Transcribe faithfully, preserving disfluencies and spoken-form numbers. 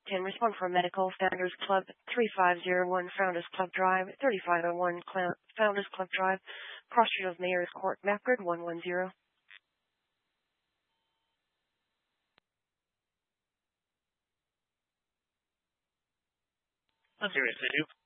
ten respond for medical. Founders Club, three five zero one Founders Club Drive, thirty-five oh one Cl- Founders Club Drive, Cross Street of Mayor's Court, map grid one one zero. On Sirius two.